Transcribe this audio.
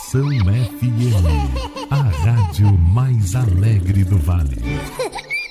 Estação FM, a rádio mais alegre do Vale.